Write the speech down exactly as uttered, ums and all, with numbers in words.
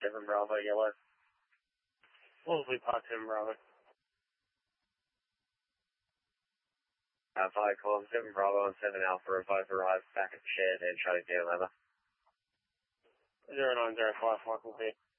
seven Bravo, yellow. Wolseley Park, seven Bravo. Uh, five column, seven Bravo and seven Alpha, both arrived back at the shed and shutting down leather. zero nine zero five, Michael P.